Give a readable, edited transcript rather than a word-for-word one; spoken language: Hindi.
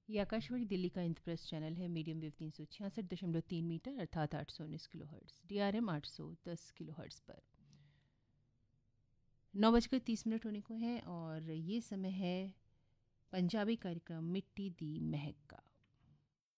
ये आकाशवाणी दिल्ली का इंद्रप्रस्थ चैनल है। मीडियम वेव 366.3 मीटर अर्थात 819 kilo hertz, DRM 810 kilo hertz पर 9:30 होने को है और ये समय है पंजाबी कार्यक्रम मिट्टी दी महक का।